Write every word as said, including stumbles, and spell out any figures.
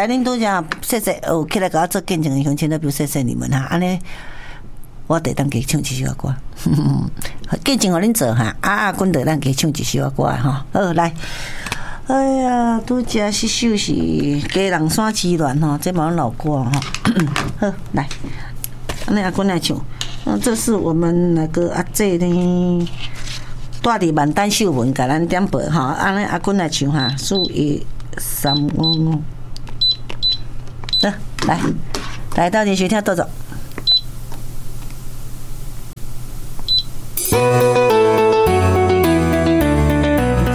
来恁拄则谢谢哦，起来甲我做见证的乡亲都表谢谢你们哈，安尼我得当给唱一首歌，见证互恁做哈，啊啊，阮得当给唱一首歌哈，好来。哎呀，拄则迄首是《家人山之恋》吼，这嘛老歌吼。好，来，安尼阿君来唱。嗯，这是我们那个阿姐呢，住伫万丹秀文，甲咱点播吼。安尼阿君来唱哈，数一三五五。好，来，来到你学听倒走。